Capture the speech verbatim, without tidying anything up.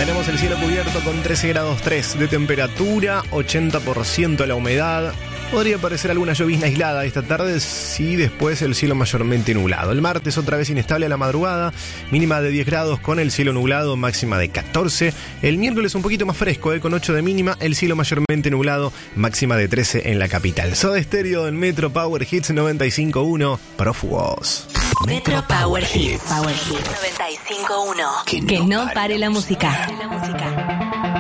Tenemos el cielo cubierto con trece grados tres de temperatura, ochenta por ciento la humedad. Podría aparecer alguna llovizna aislada esta tarde, sí, después el cielo mayormente nublado. El martes otra vez inestable a la madrugada, mínima de diez grados con el cielo nublado, máxima de catorce. El miércoles un poquito más fresco, eh, con ocho de mínima, el cielo mayormente nublado, máxima de trece en la capital. Soda Stereo en Metro Power Hits noventa y cinco punto uno, Prófugos. Metro Power Hits, Power Hits noventa y cinco punto uno. Que no, que no pare la música. La música.